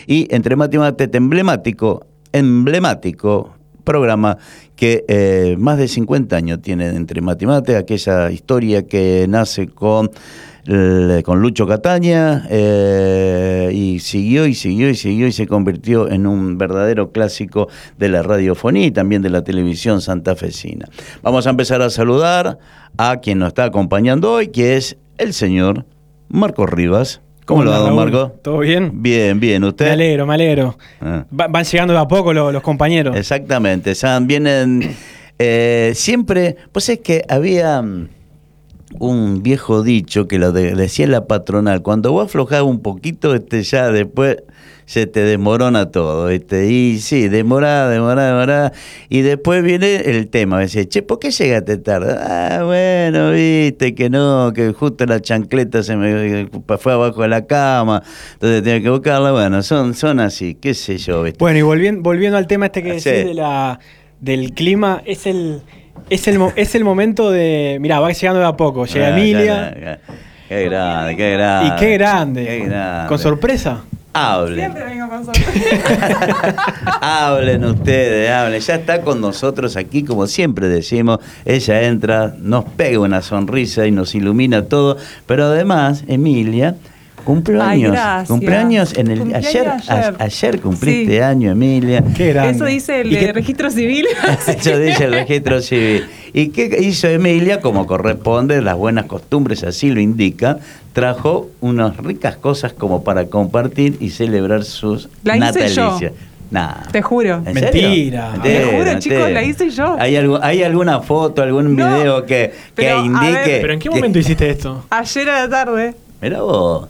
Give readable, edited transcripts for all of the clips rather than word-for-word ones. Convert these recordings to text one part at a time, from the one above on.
y Entre Mate y Mate, emblemático programa que más de 50 años tiene Entre Mate y Mate, aquella historia que nace con Lucho Cataña y siguió y se convirtió en un verdadero clásico de la radiofonía y también de la televisión santafesina. Vamos a empezar a saludar a quien nos está acompañando hoy, que es el señor Marcos Rivas. ¿Cómo lo va, don Marco? ¿Todo bien? Bien, ¿usted? Me alegro. Van llegando de a poco los compañeros. Exactamente, vienen siempre, pues es que había un viejo dicho que lo decía la patronal: cuando vos aflojás un poquito, ya después se te desmorona todo, y sí, demora, y después viene el tema, dice, che, ¿por qué llegaste tarde? Bueno, viste que no, que justo la chancleta se me fue abajo de la cama, entonces tenía que buscarla. Bueno, son así, qué sé yo, ¿viste? Bueno, y volviendo al tema que decís del clima, es el momento de... Mirá, va llegando de a poco. Llega Emilia. Qué grande. Y qué grande. ¿Con sorpresa? Hablen. Siempre vengo con sorpresa. Hablen ustedes. Ya está con nosotros aquí, como siempre decimos. Ella entra, nos pega una sonrisa y nos ilumina todo. Pero además, Emilia... Cumpleaños ayer cumpliste año, Emilia. Qué grande. Eso dice el registro civil. Eso dice el registro civil. ¿Y qué hizo Emilia? Como corresponde, las buenas costumbres así lo indica, trajo unas ricas cosas como para compartir y celebrar sus natalicias. Nah. Te juro. Mentira. Te juro, chicos, la hice yo. ¿Hay alguna foto, algún video que indique? ¿Pero en qué momento hiciste esto? Ayer a la tarde. Mirá vos.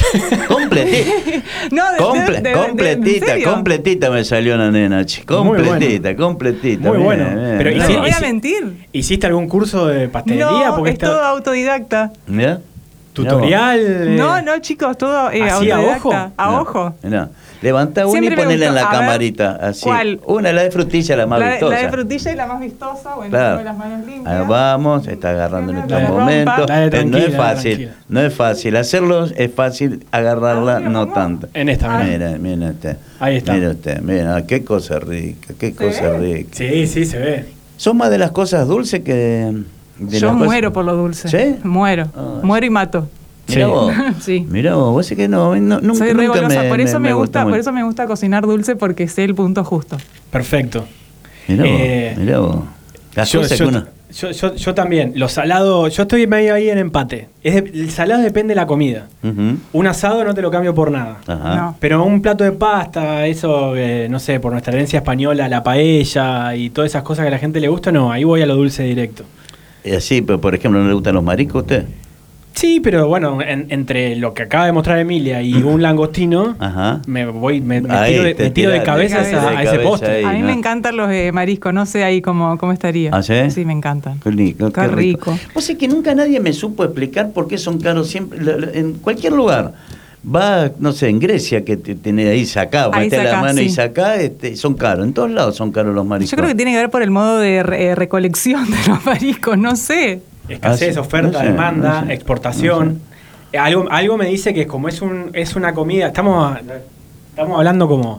Completita me salió la nena, completita. Muy bueno. Pero no voy a mentir. ¿Hiciste algún curso de pastelería? No, es todo autodidacta. ¿Mirá? ¿Tutorial? No, chicos, todo autodidacta. A ojo. Mirá. Levanta una y ponela en la camarita. Así. ¿Cuál? Una, la de frutilla, la más vistosa. La de frutilla y la más vistosa. Bueno, claro. Tengo las manos limpias. Ahí vamos, está agarrando en estos la momentos. Tranquila. No es fácil. Hacerlo es fácil, agarrarla no tanto. En esta, mira usted. Ahí está. Mira usted, mira, qué cosa rica, rica. Sí, se ve. Son más de las cosas dulces que... Yo muero por lo dulce. ¿Sí? Muero y mato. Mirá vos. Sí. Mirá vos sé que nunca. Soy re golosa, por eso me gusta mucho. cocinar dulce, porque sé el punto justo. Perfecto. Mirá vos. Yo también. Los salados, yo estoy medio ahí en empate. El salado depende de la comida. Uh-huh. Un asado no te lo cambio por nada. Ajá. No. Pero un plato de pasta, eso, no sé, por nuestra herencia española, la paella y todas esas cosas que a la gente le gusta, no, ahí voy a lo dulce directo. Así, pero por ejemplo, ¿no le gustan los mariscos a usted? Sí, pero bueno, entre lo que acaba de mostrar Emilia y un langostino, ajá, me tiro de cabeza a ese postre. A mí me encantan los mariscos, no sé ahí cómo estaría. ¿Ah, sí? Sí, me encantan. Qué rico. Vos sé que nunca nadie me supo explicar por qué son caros siempre, en cualquier lugar. Va, no sé, en Grecia, que tiene ahí sacá, mete la mano y sacá, son caros. En todos lados son caros los mariscos. Yo creo que tiene que ver por el modo de recolección de los mariscos, no sé. Escasez, oferta, demanda, exportación. Algo me dice que como es una comida, estamos hablando como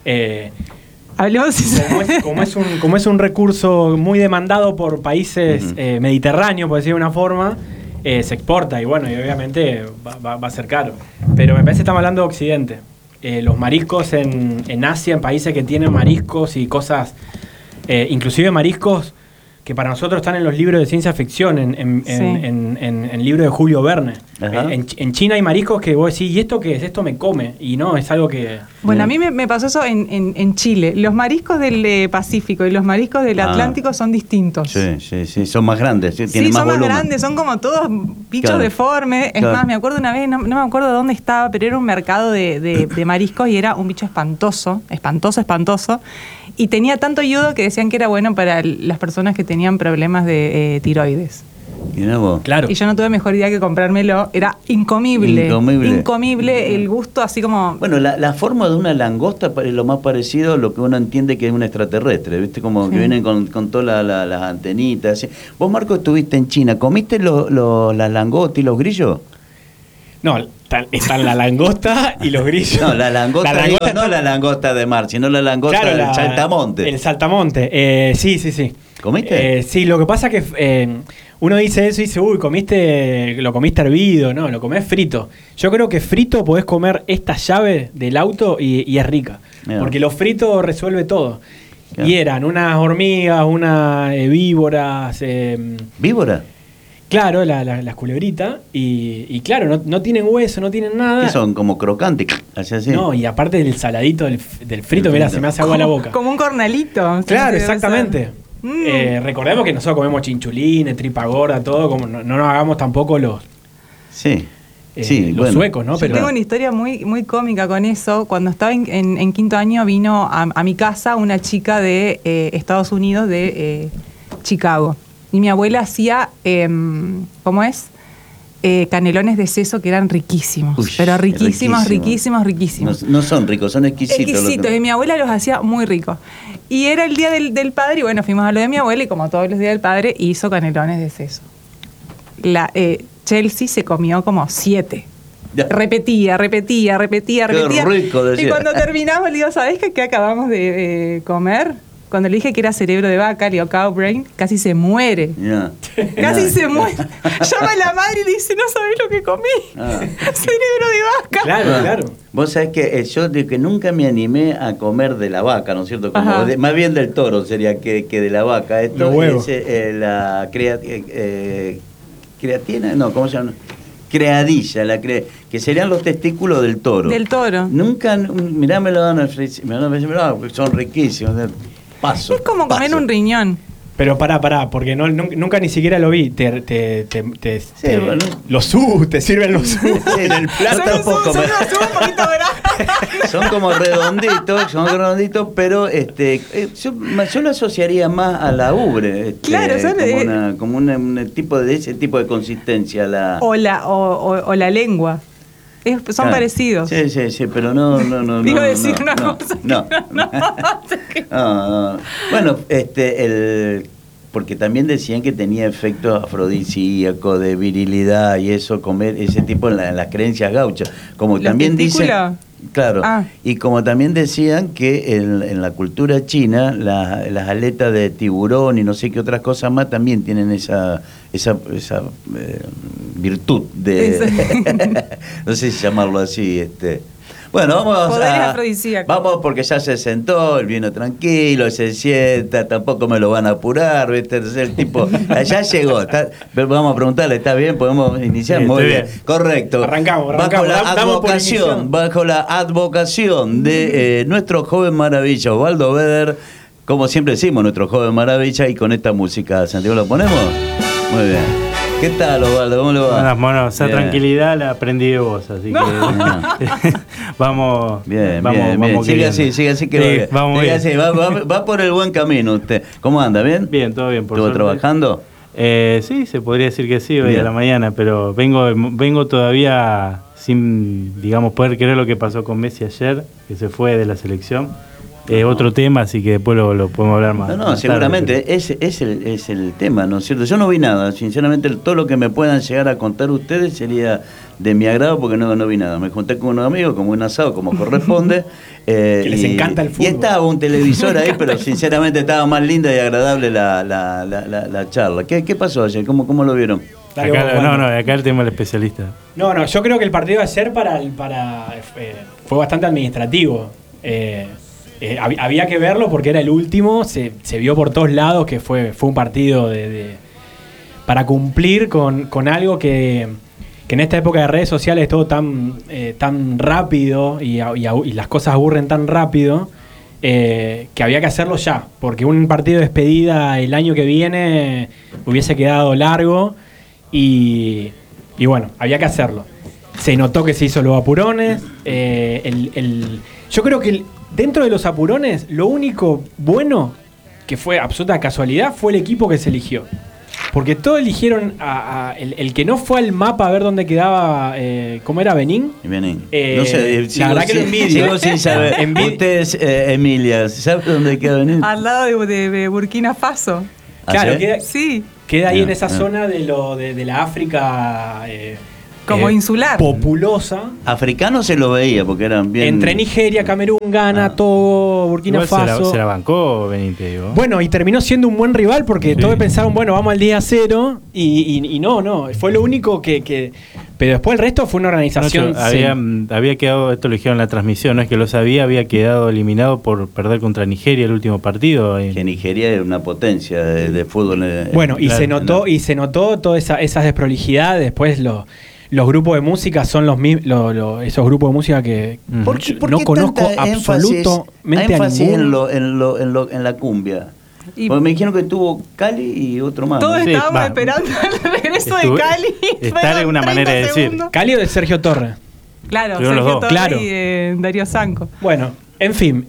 como es un recurso muy demandado por países mediterráneos, por decir de una forma, se exporta y bueno, y obviamente va a ser caro. Pero me parece que estamos hablando de Occidente. Los mariscos en Asia, en países que tienen mariscos y cosas, inclusive mariscos que para nosotros están en los libros de ciencia ficción, en libros de Julio Verne. En China hay mariscos que vos decís, ¿y esto qué es? Esto me come. Y no, es algo que... Bueno, a mí me pasó eso en Chile. Los mariscos del Pacífico y los mariscos del Atlántico son distintos. Sí, son más grandes, tienen más volumen. Son más grandes, son como todos bichos deformes. Es más, me acuerdo una vez, no me acuerdo de dónde estaba, pero era un mercado de mariscos y era un bicho espantoso. Y tenía tanto yodo que decían que era bueno para las personas que tenían problemas de tiroides. Claro. Y yo no tuve mejor idea que comprármelo. Era incomible. El gusto así como... Bueno, la forma de una langosta es lo más parecido a lo que uno entiende que es un extraterrestre, ¿viste? Como que vienen con todas las antenitas. ¿Sí? Vos, Marco, estuviste en China. ¿Comiste las langostas y los grillos? No, Están la langosta y los grillos. No, la langosta no la langosta de mar, sino la langosta del saltamonte. El saltamonte, sí. ¿Comiste? Sí, lo que pasa es que uno dice eso y dice, lo comiste hervido, no, lo comés frito. Yo creo que frito podés comer esta llave del auto y es rica. Mira. Porque lo frito resuelve todo. Claro. Y eran unas hormigas, unas víboras. ¿Víbora? Claro, las culebritas. Y claro, no tienen hueso, no tienen nada. ¿Qué son? Como crocantes. Así. No, y aparte del saladito del frito, mirá, se me hace agua la boca. Como un cornalito. Claro, exactamente. Recordemos que nosotros comemos chinchulines, tripa gorda, todo, como no nos hagamos tampoco los los suecos, ¿no? Yo tengo una historia muy, muy cómica con eso. Cuando estaba en quinto año vino a mi casa una chica de Estados Unidos, de Chicago. Y mi abuela hacía, ¿cómo es? Canelones de seso que eran riquísimos. Uy, pero riquísimos. No son ricos, son exquisitos. Exquisitos, y mi abuela los hacía muy ricos. Y era el día del padre, y bueno, fuimos a lo de mi abuela, y como todos los días del padre, hizo canelones de seso. Chelsea se comió como 7. Ya. Repetía. Qué rico, decía. Y cuando terminamos, le digo, ¿sabés qué acabamos de comer? Cuando le dije que era cerebro de vaca, le digo, cow brain, casi se muere. Yeah. Casi se muere. Llama a la madre y le dice, no sabés lo que comí. Cerebro de vaca. Claro. Vos sabés que yo de que nunca me animé a comer de la vaca, ¿no es cierto? Como más bien del toro sería que de la vaca. Esto es la creatina, no, ¿cómo se llama? Creadilla, que serían los testículos del toro. Del toro. Nunca, mirá, me lo dan al son riquísimos. Es como comer un riñón. Pero pará, porque nunca ni siquiera lo vi. Te sirven los sus en el plato. Son como redonditos, pero yo lo asociaría más a la ubre. Claro, como un tipo de ese tipo de consistencia. O la lengua. Son parecidos. Sí, pero no. Digo decir una cosa. No. Bueno, porque también decían que tenía efecto afrodisíaco, de virilidad y eso, comer ese tipo en las creencias gauchas. Como también dicen. Claro, y como también decían que en la cultura china las aletas de tiburón y no sé qué otras cosas más también tienen esa virtud de no sé si llamarlo así. Bueno, vamos porque ya se sentó, él vino tranquilo, se sienta, tampoco me lo van a apurar, ¿viste? Entonces el tipo ya llegó. Vamos a preguntarle, ¿está bien? ¿Podemos iniciar? Muy bien. Correcto. Arrancamos. Bajo la advocación de nuestro joven maravilla, Osvaldo Beder, como siempre decimos, nuestro joven maravilla, y con esta música, Santiago, ¿lo ponemos? Muy bien. ¿Qué tal, Osvaldo? ¿Cómo lo va? Bueno, esa tranquilidad la aprendí de vos, así que vamos. Bien. Sigue así que sí, vamos bien. Así, va por el buen camino usted. ¿Cómo anda? ¿Bien? Bien, todo bien. ¿Estuvo trabajando? Sí, se podría decir que sí, hoy a la mañana, pero vengo todavía sin, digamos, poder creer lo que pasó con Messi ayer, que se fue de la selección. Otro tema, así que después lo podemos hablar más. No, seguramente tarde, es el tema, ¿no es cierto? Yo no vi nada, sinceramente todo lo que me puedan llegar a contar ustedes sería de mi agrado porque no vi nada. Me junté con unos amigos, como un asado, como corresponde. Que les encanta el fútbol. Y estaba un televisor ahí, pero sinceramente estaba más linda y agradable la charla. ¿Qué pasó ayer? ¿Cómo lo vieron? Acá el tema del especialista. No, yo creo que el partido de ayer fue bastante administrativo. Había que verlo porque era el último, se vio por todos lados que fue un partido para cumplir con algo que en esta época de redes sociales es todo tan rápido y las cosas aburren tan rápido, que había que hacerlo ya, porque un partido de despedida el año que viene hubiese quedado largo y bueno, había que hacerlo. Se notó que se hizo los apurones, yo creo que dentro de los apurones, lo único bueno, que fue absoluta casualidad, fue el equipo que se eligió. Porque todos eligieron el que no fue al mapa a ver dónde quedaba, ¿cómo era? ¿Benín? Benín. No sé, la verdad que lo envidio. Sigo sin saber. Ustedes, Emilia, ¿sabes dónde queda Benín? Al lado de Burkina Faso. Claro, sí. Queda ahí en esa zona de la África como insular. populosa. Africanos se lo veía porque eran bien... Entre Nigeria, Camerún, Ghana, Togo, Burkina Igual Faso. se la bancó Benítez, digo. Bueno, y terminó siendo un buen rival porque todos pensaron, bueno, vamos al día cero. Y no. Fue lo único que. Pero después el resto fue una organización. Había quedado, esto lo dijeron en la transmisión, no es que lo sabía, había quedado eliminado por perder contra Nigeria el último partido. Que Nigeria es una potencia de fútbol. Bueno, y se notó toda esa desprolijidad. Después los grupos de música son los mismos, esos grupos de música que ¿Por qué no conozco absolutamente a ninguno. en la cumbia? Porque me dijeron que tuvo Cali y otro más. Todos ¿no? estábamos esperando el regreso de Cali. Está una manera de decir. Cali o de Sergio Torres. Claro, Sergio Torres claro. y Darío Sanco. Bueno, en fin,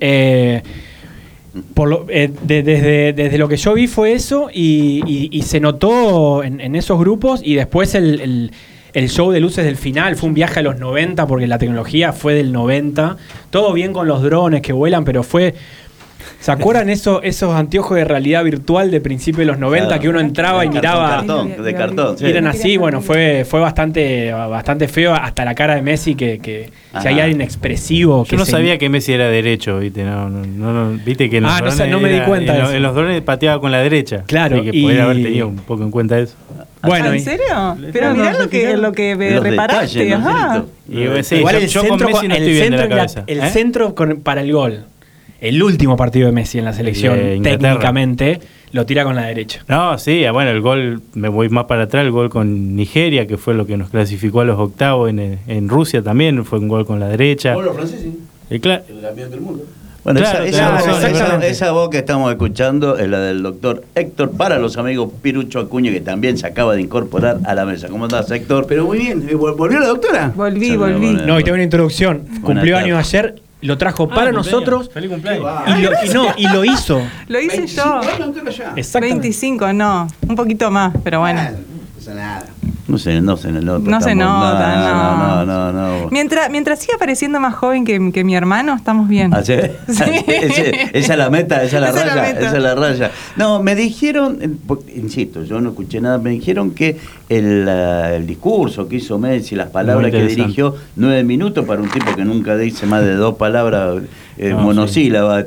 desde lo que yo vi fue eso y se notó en esos grupos y después el show de luces del final fue un viaje a los 90 porque la tecnología fue del 90. Todo bien con los drones que vuelan, pero fue... ¿Se acuerdan esos anteojos de realidad virtual de principios de los 90 claro, que uno entraba y miraba? De cartón. Sí. Eran así, bueno, fue bastante feo hasta la cara de Messi que hay alguien expresivo. Yo no sabía que Messi era derecho, ¿viste? No, viste que no me di cuenta de eso. En los drones pateaba con la derecha. Claro. Que podría haber tenido un poco en cuenta eso. Bueno, ¿en serio? Pero mirá lo que reparaste. Detalles, ajá. Igual yo con Messi no estoy bien de la cabeza. El centro para el gol. El último partido de Messi en la selección, técnicamente, lo tira con la derecha. No, sí, bueno, el gol, me voy más para atrás, el gol con Nigeria, que fue lo que nos clasificó a los octavos en Rusia también, fue un gol con la derecha. Con los franceses, el campeón del mundo. Bueno, claro, esa voz que estamos escuchando es la del doctor Héctor, para los amigos Pirucho Acuña, que también se acaba de incorporar a la mesa. ¿Cómo andás, Héctor? Pero muy bien, ¿volvió la doctora? Volví. No, y tengo una introducción. Cumplió años ayer. Lo trajo para nosotros. Feliz cumpleaños. Y lo hizo. Lo hice yo. Exactamente. 25, no. Un poquito más, pero bueno. No pasa nada. No se nota. No se nota, no. Mientras siga pareciendo más joven que mi hermano, estamos bien. ¿Ah, sí? Sí. Esa es la meta, esa es la meta. esa es la raya. No, me dijeron, insisto, yo no escuché nada, me dijeron que el discurso que hizo Messi, las palabras que dirigió, 9 minutos para un tipo que nunca dice más de 2 palabras monosílabas,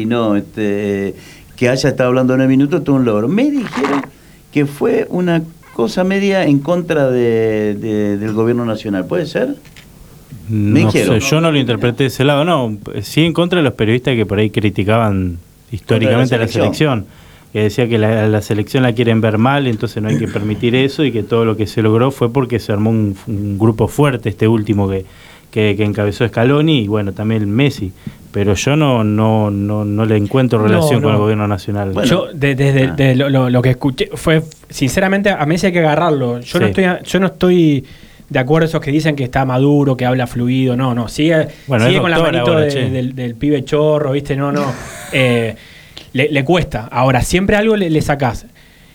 que haya estado hablando 9 minutos, todo un logro. Me dijeron que fue una cosa media en contra del gobierno nacional, ¿puede ser? No sé, yo no lo interpreté de ese lado, no, sí en contra de los periodistas que por ahí criticaban históricamente a la selección, que decía que la selección la quieren ver mal, entonces no hay que permitir eso, y que todo lo que se logró fue porque se armó un grupo fuerte, este último que encabezó Scaloni, y bueno, también Messi. Pero yo no le encuentro relación con el gobierno nacional. Bueno, yo desde lo que escuché fue, sinceramente, a Messi hay que agarrarlo. Yo no estoy de acuerdo a esos que dicen que está maduro, que habla fluido. No, sigue con la manito ahora, del pibe chorro, ¿viste? No. Le cuesta. Ahora, siempre algo le sacás.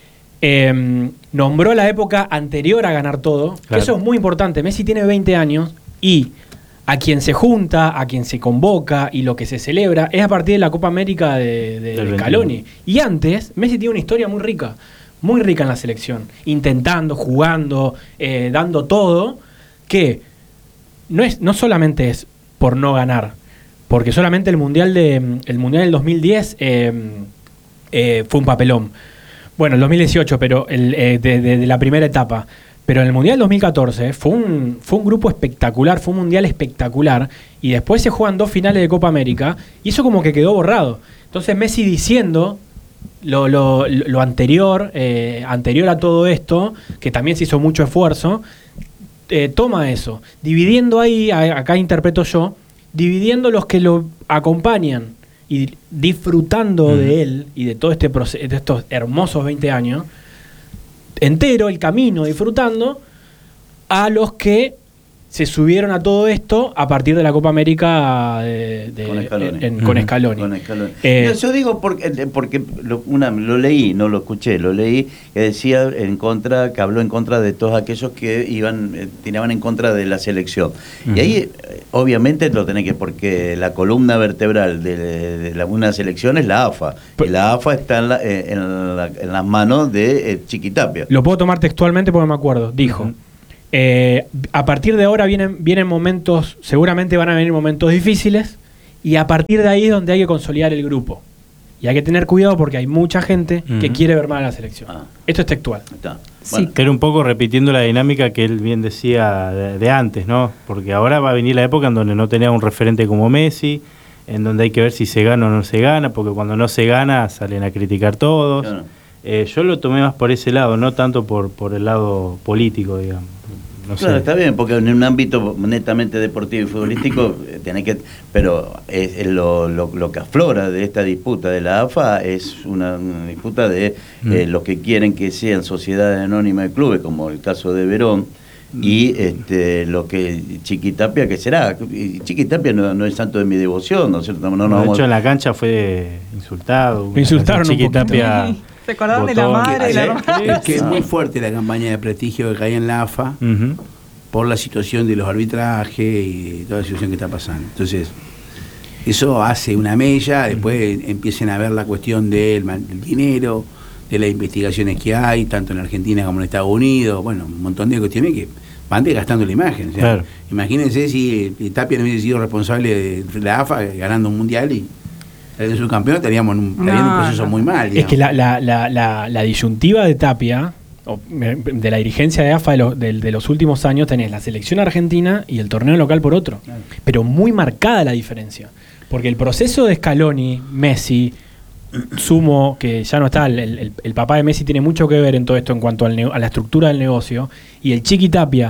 Nombró la época anterior a ganar todo, claro. Que eso es muy importante. Messi tiene 20 años y a quien se junta, a quien se convoca y lo que se celebra es a partir de la Copa América de Scaloni. Y antes, Messi tiene una historia muy rica en la selección, intentando, jugando, dando todo, que no solamente es por no ganar, porque solamente el Mundial del 2010 fue un papelón. Bueno, el 2018, pero de la primera etapa. Pero en el Mundial 2014 fue un grupo espectacular, fue un Mundial espectacular, y después se juegan 2 finales de Copa América, y eso como que quedó borrado. Entonces Messi diciendo lo anterior a todo esto, que también se hizo mucho esfuerzo, toma eso, dividiendo ahí, acá interpreto yo, dividiendo los que lo acompañan y disfrutando de él y de todo este proceso, de estos hermosos 20 años, entero el camino disfrutando, a los que se subieron a todo esto a partir de la Copa América con Scaloni. Yo digo porque lo leí, no lo escuché, lo leí, que decía que habló en contra de todos aquellos que tiraban en contra de la selección. Y ahí obviamente lo tenés porque la columna vertebral de una selección es la AFA. Y la AFA está en las manos de Chiquitapia. Lo puedo tomar textualmente porque me acuerdo. Dijo: A partir de ahora vienen momentos, seguramente van a venir momentos difíciles, y a partir de ahí es donde hay que consolidar el grupo. Y hay que tener cuidado porque hay mucha gente que quiere ver mal a la selección. Esto es textual. Está. Sí. Bueno, Que era un poco repitiendo la dinámica que él bien decía de antes, ¿no? Porque ahora va a venir la época en donde no tenía un referente como Messi, en donde hay que ver si se gana o no se gana, porque cuando no se gana salen a criticar todos. claro. Yo lo tomé más por ese lado, no tanto por el lado político, digamos. No Claro, sé. está bien, porque en un ámbito netamente deportivo y futbolístico tenés que, pero lo que aflora de esta disputa de la AFA es una disputa de los que quieren que sean sociedades anónimas de clubes, como el caso de Verón, y lo que Chiquitapia, que será. Y Chiquitapia no es santo de mi devoción, ¿no es cierto? No, De vamos- hecho, en la cancha fue insultado. Lo insultaron un Chiquitapia poquito. ¿Se acordaron de la votó- madre, de la hermana? Es que es muy fuerte la campaña de prestigio que cae en la AFA Ujú. por la situación de los arbitrajes y toda la situación que está pasando. Entonces, eso hace una mella, después empiecen a ver la cuestión del dinero, de las investigaciones que hay, tanto en Argentina como en Estados Unidos, bueno, un montón de cuestiones que van desgastando la imagen. O sea, Claro. imagínense si Tapia no hubiese sido responsable de la AFA ganando un mundial y de su campeón, estaríamos en un proceso muy mal. Es que digamos. la disyuntiva de Tapia, de la dirigencia de AFA de los últimos años, tenés la selección argentina y el torneo local por otro. Claro. Pero muy marcada la diferencia. Porque el proceso de Scaloni, Messi, Sumo, que ya no está, el papá de Messi tiene mucho que ver en todo esto en cuanto a la estructura del negocio, y el Chiqui Tapia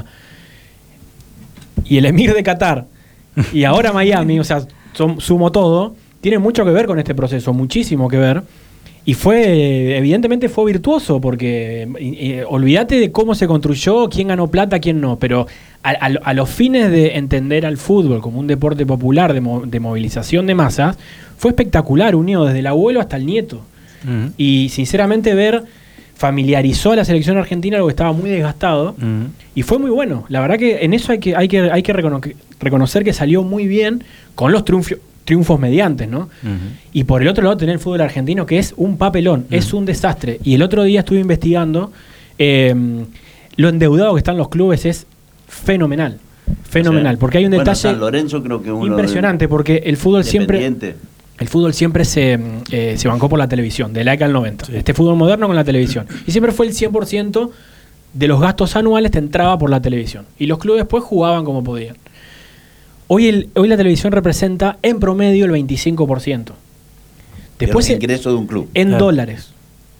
y el Emir de Qatar y ahora Miami, o sea, sumo todo, tiene mucho que ver con este proceso, muchísimo que ver. Y evidentemente fue virtuoso, porque olvídate de cómo se construyó, quién ganó plata, quién no, pero a los fines de entender al fútbol como un deporte popular de movilización de masas, fue espectacular, unió desde el abuelo hasta el nieto. Ujú. Y sinceramente familiarizó a la selección argentina, algo que estaba muy desgastado, Ujú. y fue muy bueno. La verdad que en eso hay que reconocer que salió muy bien con los triunfos mediantes, ¿no? Ujú. Y por el otro lado tener el fútbol argentino, que es un papelón, es un desastre. Y el otro día estuve investigando, lo endeudado que están los clubes es fenomenal. Fenomenal, O sea, porque hay un bueno, detalle San Lorenzo creo que uno impresionante, porque el fútbol siempre Independiente. se bancó por la televisión, de la década del 90. Sí. Este fútbol moderno con la televisión. Y siempre fue el 100% de los gastos anuales te entraba por la televisión. Y los clubes después jugaban como podían. Hoy la televisión representa en promedio el 25%. Después el ingreso de un club. en Claro. dólares,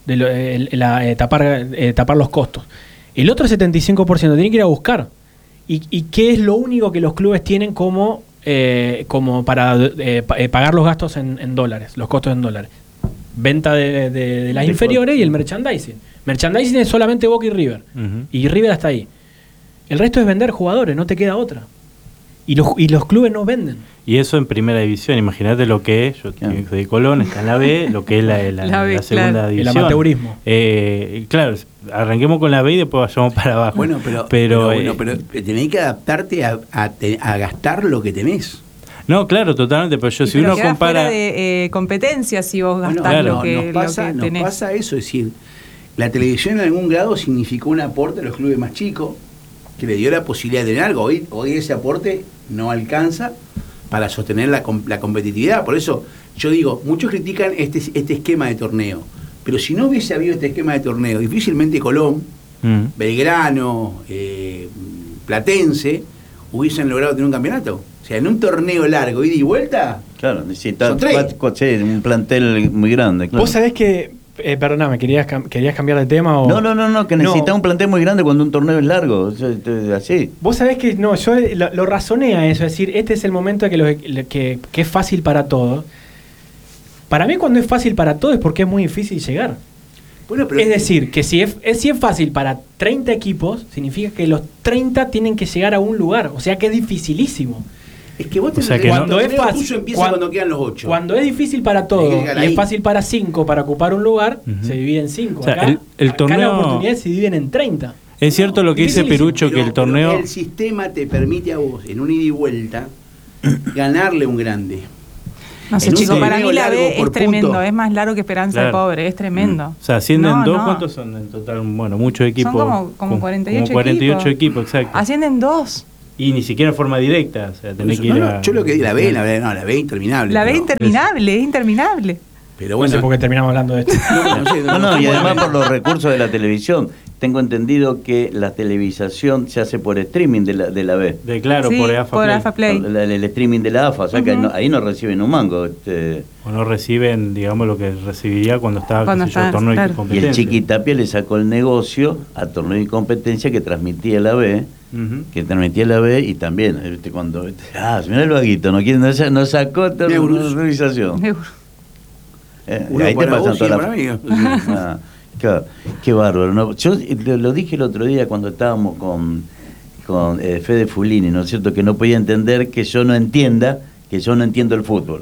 tapar los costos. El otro 75% tiene que ir a buscar. ¿Y qué es lo único que los clubes tienen como para pagar los gastos en dólares, los costos en dólares? Venta de las inferiores y el merchandising. Merchandising es solamente Boca y River. Ujú. Y River hasta ahí. El resto es vender jugadores, no te queda otra. Y los clubes no venden. Y eso en primera división, imagínate lo que es, yo Claro. soy de Colón, está en la B, lo que es la B, segunda claro. El división. amateurismo. Claro, arranquemos con la B y después vayamos para abajo. Bueno, pero tenés que adaptarte a gastar lo que tenés. No, claro, totalmente, pero si Pero uno quedás compara... fuera de competencia si vos Bueno, gastás claro, lo que nos tenés. pasa eso, es decir, la televisión en algún grado significó un aporte a los clubes más chicos, que le dio la posibilidad de tener algo. Hoy ese aporte no alcanza para sostener la competitividad. Por eso yo digo, muchos critican este esquema de torneo, pero si no hubiese habido este esquema de torneo, difícilmente Colón, Belgrano, Platense hubiesen logrado tener un campeonato. O sea, en un torneo largo, ida y vuelta, Claro, necesita Son tres. un plantel muy grande. Claro. Vos sabés que, perdóname, ¿querías cambiar de tema? O... No, que necesita un plantel muy grande cuando un torneo es largo. O sea, así. Vos sabés que no, yo lo razoné a eso, es decir, este es el momento que es fácil para todos. Para mí cuando es fácil para todos es porque es muy difícil llegar. bueno, pero Es decir, que si es fácil para 30 equipos, significa que los 30 tienen que llegar a un lugar, o sea que es dificilísimo. es que vos O sea tenés que el no- Cuando es torneo fácil, tuyo empieza cuando quedan los 8. Cuando es difícil para Hay todos que llegar y ahí. es fácil para 5 para ocupar un lugar, Ujú. se divide en 5. O sea, acá, el acá torneo- las oportunidades se dividen en 30. Es cierto lo que dice Dificilísimo, Perucho, que el torneo... El sistema te permite a vos, en un ida y vuelta, ganarle un grande. No sé, En un chicos, para torneo mí la largo B es por tremendo, punto. es más largo que Esperanza de Pobre, es tremendo. O sea, ascienden No, dos, no. ¿cuántos son en total? Bueno, muchos equipos. Son como 48 como 48 equipos, exacto. Ascienden 2. Y ni siquiera en forma directa, o sea, tenés que ir a... Yo lo que la B interminable. La B pero- interminable, es interminable. Pero No bueno, sé por qué terminamos hablando de esto. No, y además por los recursos de la televisión. Tengo entendido que la televisación se hace por streaming de la B. Claro, Sí, por AFA por Play. AFA Play. El streaming de la AFA, o sea que ahí no reciben un mango. O no reciben, digamos, lo que recibiría cuando estaba, Cuando qué sé yo, está, torneo claro. de Y competencia. el Chiqui Tapia le sacó el negocio a Torneo y Competencia que transmitía la B. Ujú. Que transmitía la B y también, cuando. Mirá el vaguito, no sacó Neurus. televisación. uno Ahí te para pasan vos y todas para mí. Ah, claro, qué bárbaro. ¿No? Yo lo dije el otro día cuando estábamos con Fede Fulini, ¿no es cierto? Que no podía entender que yo no entiendo el fútbol.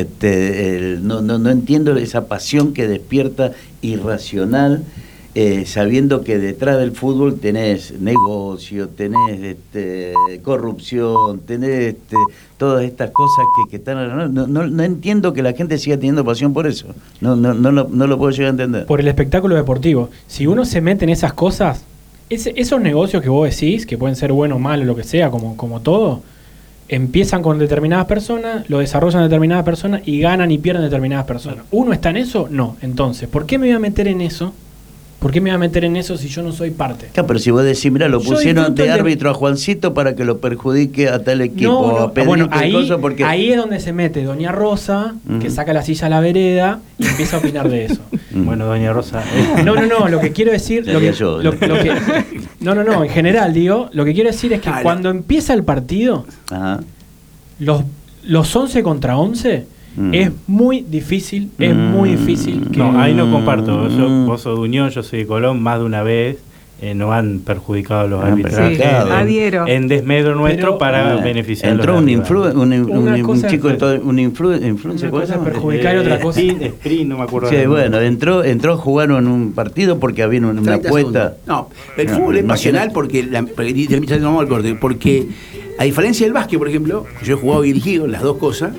No entiendo esa pasión que despierta irracional, sabiendo que detrás del fútbol tenés negocio, tenés corrupción, tenés todas estas cosas que están... No entiendo que la gente siga teniendo pasión por eso. No lo puedo llegar a entender. Por el espectáculo deportivo. Si uno se mete en esas cosas, esos negocios que vos decís, que pueden ser buenos o malos, lo que sea, como todo, empiezan con determinadas personas, lo desarrollan determinadas personas y ganan y pierden determinadas personas. ¿Uno está en eso? No. Entonces, ¿por qué me voy a meter en eso? ¿Por qué me voy a meter en eso si yo no soy parte? Claro, pero si vos decís, mira, lo Yo pusieron disfruto de el de- árbitro a Juancito para que lo perjudique a tal equipo, a Pedrito Bueno, y cosas, porque... ahí es donde se mete Doña Rosa, que Ujú. saca la silla a la vereda y empieza a opinar de eso. Bueno, doña Rosa. No, lo que quiero decir... Sería yo. No, en general, digo, lo que quiero decir es que Dale. cuando empieza el partido, Ajá. los 11 contra 11 es muy difícil, que... No, ahí no comparto. Vos sos de Unión, yo soy de Colón, más de una vez nos han perjudicado los Han arbitrajes perjudicado. Adhiero. en desmedro nuestro para beneficiar Entró un influencer, Una cosa un chico, es- influencer, Una ¿cómo cosa se es llama? perjudicar y otra cosa... Sprint, no me acuerdo. Sí, del nombre. bueno, entró, jugaron un partido porque había una 30 apuesta. segundos. No, el No, fútbol es no pasional porque vamos al corte, porque a diferencia del básquet, por ejemplo, yo he jugado y dirigido las dos cosas,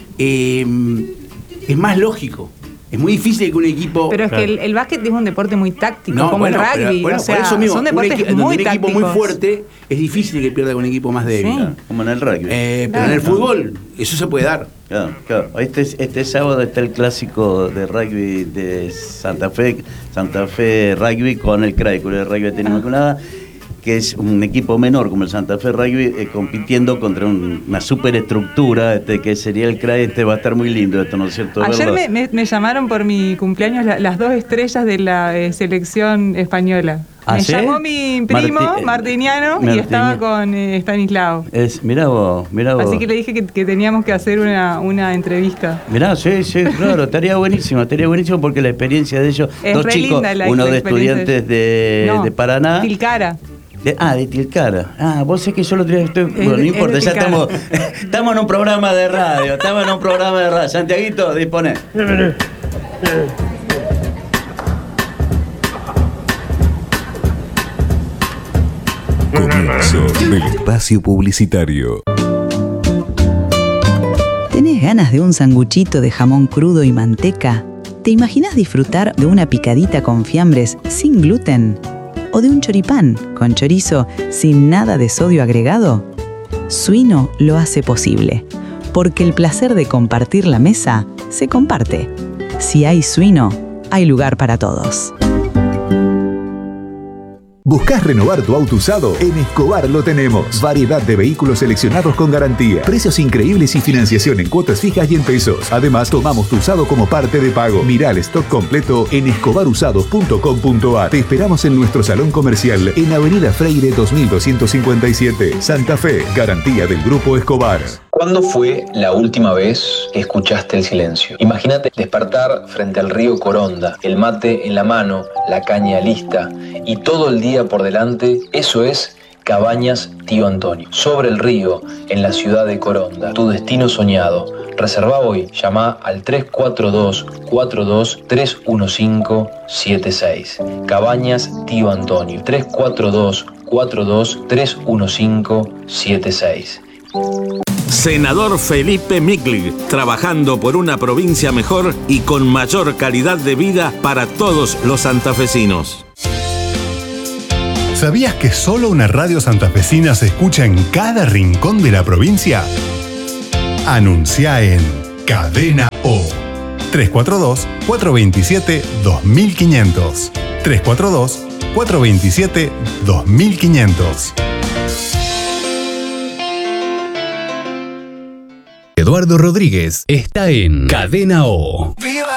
es más lógico. Es muy difícil que un equipo... Pero es que el básquet es un deporte muy táctico, No, como bueno, el pero, rugby. bueno, o sea, por eso mismo, son deportes donde muy un equipo tácticos. muy fuerte, es difícil que pierda con un equipo más débil. Sí. Como en el rugby. Pero en el fútbol, eso se puede dar. Claro. Este sábado está el clásico de rugby de Santa Fe Rugby con el CRAI, con el rugby de Tena Inmaculada, que es un equipo menor como el Santa Fe Rugby, compitiendo contra una superestructura, que sería el CRAI. Va a estar muy lindo esto, ¿no es cierto? Ayer Verlo. me llamaron por mi cumpleaños las dos estrellas de la selección española. ¿Ah, Me sí? llamó mi primo, Martiniano, y estaba con Stanislao. Mirá vos. Así que le dije que teníamos que hacer una entrevista. Mirá, sí, claro, estaría buenísimo porque la experiencia de ellos, Es dos re chicos, linda la uno de experiencia de estudiantes No, de Paraná. Tilcara. De Tilcara. Vos sé que yo lo otro día estoy... Bueno, no es importa, de ya Tilcara. estamos en un programa de radio, Santiaguito, dispone. Comienzo del espacio publicitario. ¿Tenés ganas de un sanguchito de jamón crudo y manteca? ¿Te imaginas disfrutar de una picadita con fiambres sin gluten? ¿O de un choripán con chorizo sin nada de sodio agregado? Suino lo hace posible, porque el placer de compartir la mesa se comparte. Si hay Suino, hay lugar para todos. ¿Buscás renovar tu auto usado? En Escobar lo tenemos. Variedad de vehículos seleccionados con garantía. Precios increíbles y financiación en cuotas fijas y en pesos. Además, tomamos tu usado como parte de pago. Mirá el stock completo en escobarusados.com.ar. Te esperamos en nuestro salón comercial en Avenida Freire 2257. Santa Fe, garantía del Grupo Escobar. ¿Cuándo fue la última vez que escuchaste el silencio? Imagínate despertar frente al río Coronda, el mate en la mano, la caña lista y todo el día por delante. Eso es Cabañas Tío Antonio. Sobre el río, en la ciudad de Coronda, tu destino soñado. Reserva hoy, llama al 342-42-31576. Cabañas Tío Antonio, 342-42-31576. Senador Felipe Migli, trabajando por una provincia mejor y con mayor calidad de vida para todos los santafesinos. ¿Sabías que solo una radio santafesina se escucha en cada rincón de la provincia? Anuncia en Cadena O. 342-427-2500. 342-427-2500. Eduardo Rodríguez está en Cadena O.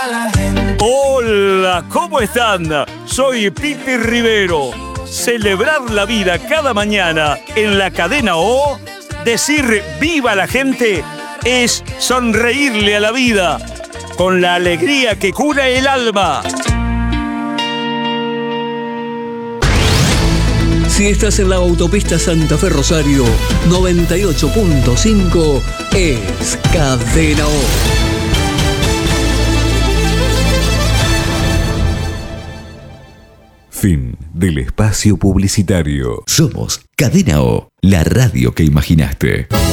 Hola, ¿cómo están? Soy Pipi Rivero. Celebrar la vida cada mañana en la Cadena O, decir viva la gente, es sonreírle a la vida con la alegría que cura el alma. Si estás en la autopista Santa Fe Rosario, 98.5 es Cadena O. Fin del espacio publicitario. Somos Cadena O, la radio que imaginaste.